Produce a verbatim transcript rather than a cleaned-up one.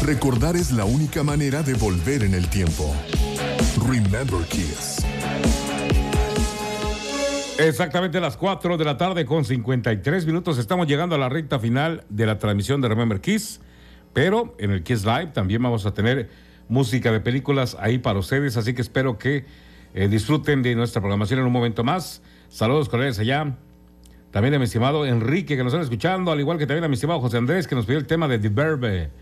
Recordar es la única manera de volver en el tiempo. Remember Kiss. Exactamente a las cuatro de la tarde con cincuenta y tres minutos. Estamos llegando a la recta final de la transmisión de Remember Kiss. Pero en el Kiss Live también vamos a tener música de películas ahí para ustedes. Así que espero que eh, disfruten de nuestra programación en un momento más. Saludos cordiales allá. También a mi estimado Enrique que nos está escuchando. Al igual que también a mi estimado José Andrés que nos pidió el tema de The Verbe.